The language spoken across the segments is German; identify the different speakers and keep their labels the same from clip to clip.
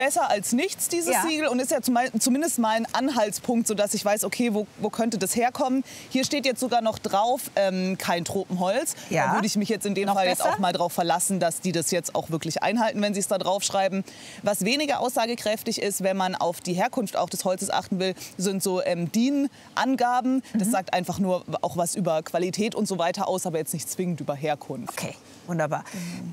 Speaker 1: besser als nichts, dieses
Speaker 2: Ja.
Speaker 1: Siegel, und ist ja zumindest mal ein Anhaltspunkt, sodass ich weiß, okay, wo könnte das herkommen. Hier steht jetzt sogar noch drauf, kein Tropenholz.
Speaker 2: Ja.
Speaker 1: Da würde ich mich jetzt in dem
Speaker 2: Noch
Speaker 1: Fall jetzt
Speaker 2: besser?
Speaker 1: auch mal drauf verlassen, dass die das jetzt auch wirklich einhalten, wenn sie es da draufschreiben. Was weniger aussagekräftig ist, wenn man auf die Herkunft auch des Holzes achten will, sind so DIN-Angaben. Das sagt einfach nur auch was über Qualität und so weiter aus, aber jetzt nicht zwingend über Herkunft.
Speaker 2: Okay, wunderbar.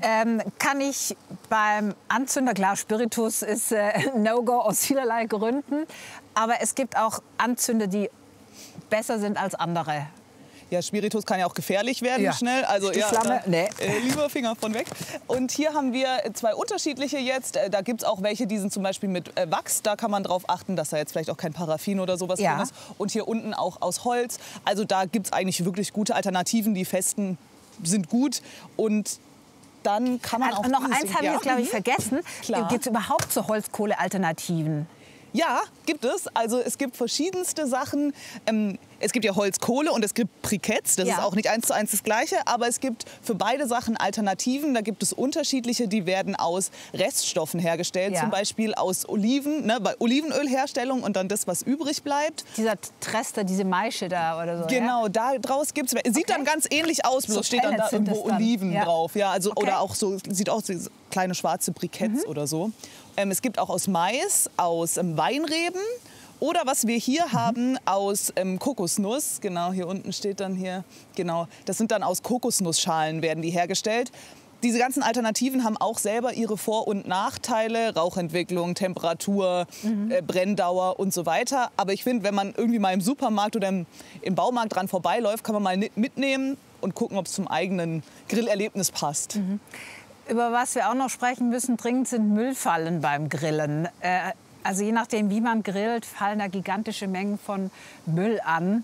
Speaker 2: Kann ich beim Anzünder, klar, Spiritus ist No-Go aus vielerlei Gründen, aber es gibt auch Anzünder, die besser sind als andere.
Speaker 1: Ja, Spiritus kann ja auch gefährlich werden,
Speaker 2: Ja.
Speaker 1: schnell. Also
Speaker 2: Die Flamme? Nee.
Speaker 1: Lieber Finger von weg. Und hier haben wir zwei unterschiedliche jetzt. Da gibt es auch welche, die sind zum Beispiel mit Wachs. Da kann man darauf achten, dass da jetzt vielleicht auch kein Paraffin oder sowas
Speaker 2: Ja.
Speaker 1: drin ist. Und hier unten auch aus Holz. Also da gibt es eigentlich wirklich gute Alternativen. Die festen sind gut. Und dann kann man auch...
Speaker 2: noch
Speaker 1: dieses-
Speaker 2: eins habe ich
Speaker 1: Ja.
Speaker 2: jetzt, glaube ich, vergessen.
Speaker 1: Klar.
Speaker 2: Gibt es überhaupt so Holzkohle-Alternativen?
Speaker 1: Ja, gibt es. Also es gibt verschiedenste Sachen. Es gibt ja Holzkohle und es gibt Briketts. Das
Speaker 2: Ja.
Speaker 1: ist auch nicht 1:1 das Gleiche. Aber es gibt für beide Sachen Alternativen. Da gibt es unterschiedliche, die werden aus Reststoffen hergestellt.
Speaker 2: Ja.
Speaker 1: Zum Beispiel aus Oliven, ne, bei Olivenölherstellung und dann das, was übrig bleibt.
Speaker 2: Dieser Trester, diese Maische da oder so.
Speaker 1: Genau, da draus gibt es. Sieht dann ganz ähnlich aus, bloß
Speaker 2: So
Speaker 1: steht dann da
Speaker 2: Pellets sind
Speaker 1: irgendwo
Speaker 2: das dann.
Speaker 1: Oliven
Speaker 2: Ja.
Speaker 1: drauf. Ja, also,
Speaker 2: Okay.
Speaker 1: oder auch so, sieht aus wie so kleine schwarze Briketts oder so. Es gibt auch aus Mais, aus Weinreben oder was wir hier haben aus Kokosnuss. Genau, hier unten steht dann hier, genau, das sind dann aus Kokosnussschalen werden die hergestellt. Diese ganzen Alternativen haben auch selber ihre Vor- und Nachteile, Rauchentwicklung, Temperatur, Brenndauer und so weiter. Aber ich finde, wenn man irgendwie mal im Supermarkt oder im Baumarkt dran vorbeiläuft, kann man mal mitnehmen und gucken, ob es zum eigenen Grillerlebnis passt.
Speaker 2: Über was wir auch noch sprechen müssen dringend sind Müllfallen beim Grillen. Also je nachdem, wie man grillt, fallen da gigantische Mengen von Müll an.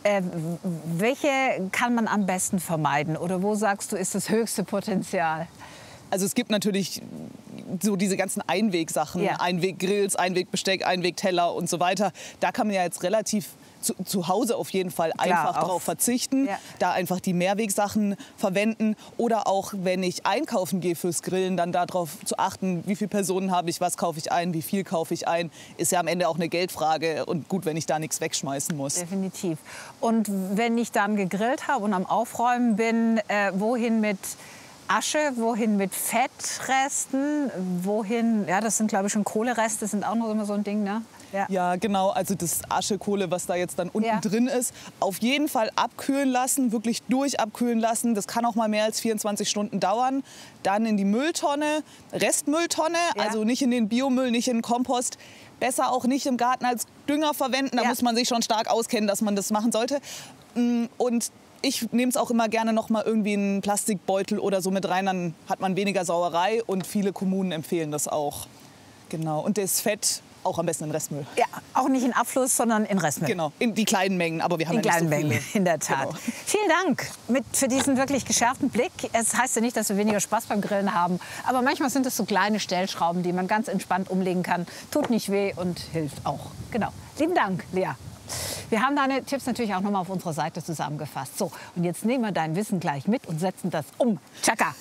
Speaker 2: Welche kann man am besten vermeiden? Oder wo sagst du, ist das höchste Potenzial?
Speaker 1: Also es gibt natürlich so diese ganzen Einwegsachen,
Speaker 2: Ja.
Speaker 1: Einweggrills, Einwegbesteck, Einwegteller und so weiter. Da kann man ja jetzt relativ zu Hause auf jeden Fall einfach
Speaker 2: auch.
Speaker 1: drauf verzichten,
Speaker 2: Ja.
Speaker 1: da einfach die Mehrwegsachen verwenden oder auch, wenn ich einkaufen gehe fürs Grillen, dann darauf zu achten, wie viele Personen habe ich, was kaufe ich ein, wie viel kaufe ich ein, ist ja am Ende auch eine Geldfrage und gut, wenn ich da nichts wegschmeißen muss.
Speaker 2: Definitiv. Und wenn ich dann gegrillt habe und am Aufräumen bin, wohin mit Asche, wohin mit Fettresten, wohin, ja, das sind glaube ich schon Kohlereste, sind auch noch immer so ein Ding, ne? Ja.
Speaker 1: Ja, genau. Also das Aschekohle, was da jetzt dann unten
Speaker 2: Ja.
Speaker 1: drin ist, auf jeden Fall abkühlen lassen, wirklich durchabkühlen lassen. Das kann auch mal mehr als 24 Stunden dauern. Dann in die Mülltonne, Restmülltonne,
Speaker 2: Ja.
Speaker 1: also nicht in den Biomüll, nicht in den Kompost. Besser auch nicht im Garten als Dünger verwenden. Da
Speaker 2: Ja.
Speaker 1: muss man sich schon stark auskennen, dass man das machen sollte. Und ich nehme es auch immer gerne noch mal irgendwie in einen Plastikbeutel oder so mit rein. Dann hat man weniger Sauerei und viele Kommunen empfehlen das auch. Genau. Und das Fett auch am besten in Restmüll.
Speaker 2: Ja, auch nicht in Abfluss, sondern in Restmüll.
Speaker 1: Genau, in die kleinen Mengen, aber wir haben
Speaker 2: In
Speaker 1: ja nicht
Speaker 2: kleinen
Speaker 1: so
Speaker 2: Mengen,
Speaker 1: viele.
Speaker 2: in der Tat.
Speaker 1: Genau.
Speaker 2: Vielen Dank für diesen wirklich geschärften Blick. Es heißt ja nicht, dass wir weniger Spaß beim Grillen haben, aber manchmal sind es so kleine Stellschrauben, die man ganz entspannt umlegen kann. Tut nicht weh und hilft auch. Genau. Lieben Dank, Lea. Wir haben deine Tipps natürlich auch noch mal auf unserer Seite zusammengefasst. So, und jetzt nehmen wir dein Wissen gleich mit und setzen das um. Tschakka.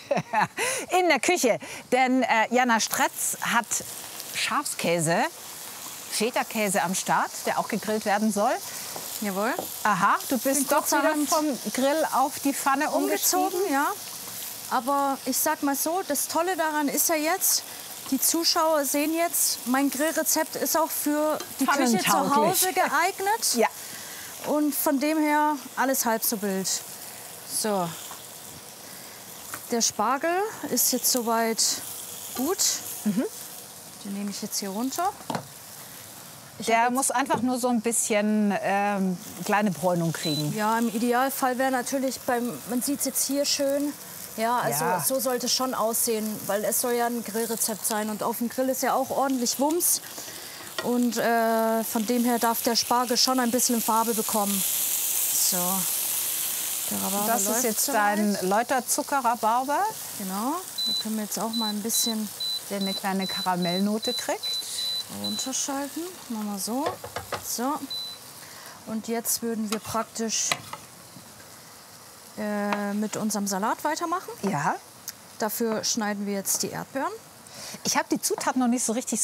Speaker 2: In der Küche. Denn Jana Stretz hat Schafskäse, Feta-Käse am Start, der auch gegrillt werden soll.
Speaker 3: Jawohl.
Speaker 2: Aha, du bist doch wieder
Speaker 3: kurzerhand
Speaker 2: vom Grill auf die Pfanne
Speaker 3: Umgezogen,
Speaker 2: umgestiegen.
Speaker 3: ja. Aber ich sag mal so, das Tolle daran ist ja jetzt, die Zuschauer sehen jetzt, mein Grillrezept ist auch für die Küche zu
Speaker 2: Pfannentauglich.
Speaker 3: Hause geeignet.
Speaker 2: Ja.
Speaker 3: Und von dem her alles halb so wild. So. Der Spargel ist jetzt soweit gut. Den nehme ich jetzt hier runter.
Speaker 2: Der muss einfach nur so ein bisschen kleine Bräunung kriegen.
Speaker 3: Ja, im Idealfall wäre natürlich man sieht es jetzt hier schön. Ja, also
Speaker 2: Ja.
Speaker 3: so sollte es schon aussehen, weil es soll ja ein Grillrezept sein und auf dem Grill ist ja auch ordentlich Wumms. Und von dem her darf der Spargel schon ein bisschen Farbe bekommen. So. Der Rhabarber
Speaker 2: Das ist
Speaker 3: läuft
Speaker 2: jetzt
Speaker 3: soweit.
Speaker 2: dein Läuterzucker-Rhabarber,
Speaker 3: Genau, da können wir jetzt auch mal ein bisschen
Speaker 2: der eine kleine Karamellnote kriegt.
Speaker 3: runterschalten. Machen wir so. So. Und jetzt würden wir praktisch mit unserem Salat weitermachen.
Speaker 2: Ja.
Speaker 3: Dafür schneiden wir jetzt die Erdbeeren.
Speaker 2: Ich habe die Zutaten noch nicht so richtig